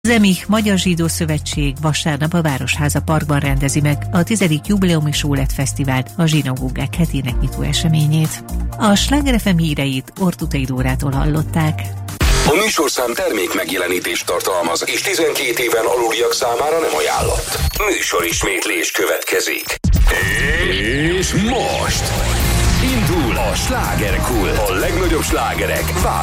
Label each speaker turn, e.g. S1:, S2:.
S1: Zemich Magyar Zsidó Szövetség vasárnap a Városháza Parkban rendezi meg a 10. jubileumi Sólet Fesztivált, a Zsinagógák hetének nyitó eseményét. A Sláger FM híreit Ortutai Dórától hallották.
S2: A műsorszám termék megjelenítést tartalmaz, és 12 éven aluliak számára nem ajánlott. Műsorismétlés következik. És most indul a Slágerkult. A legnagyobb slágerek